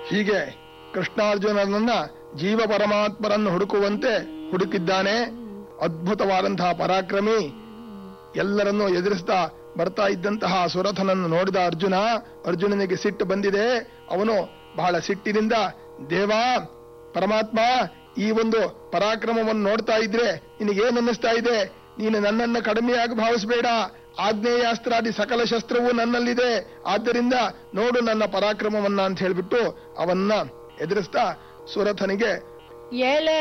ಹೀಗೆ ಕೃಷ್ಣಾರ್ಜುನನನ್ನ ಜೀವ ಪರಮಾತ್ಮರನ್ನು ಹುಡುಕುವಂತೆ ಹುಡುಕಿದ್ದಾನೆ. ಅದ್ಭುತವಾದಂತಹ ಪರಾಕ್ರಮಿ. ಎಲ್ಲರನ್ನೂ ಎದುರಿಸ್ತಾ ಬರ್ತಾ ಇದ್ದಂತಹ ಸುರಥನನ್ನು ನೋಡಿದ ಅರ್ಜುನನಿಗೆ ಸಿಟ್ಟು ಬಂದಿದೆ. ಅವನು ಬಹಳ ಸಿಟ್ಟಿನಿಂದ, ದೇವಾ ಪರಮಾತ್ಮ, ಈ ಒಂದು ಪರಾಕ್ರಮವನ್ನು ನೋಡ್ತಾ ಇದ್ರೆ ನಿನಗೇನು ಅನ್ನಿಸ್ತಾ ಇದೆ? ನೀನು ನನ್ನನ್ನು ಕಡಿಮೆಯಾಗಿ ಭಾವಿಸಬೇಡ. ಆಗ್ನೇಯಾಸ್ತ್ರಾದಿ ಸಕಲ ಶಸ್ತ್ರವೂ ನನ್ನಲ್ಲಿದೆ. ಆದ್ದರಿಂದ ನೋಡು ನನ್ನ ಪರಾಕ್ರಮವನ್ನ ಅಂತ ಹೇಳ್ಬಿಟ್ಟು ಅವನ್ನ ಎದುರಿಸ್ತಾ ಸುರಥನಿಗೆ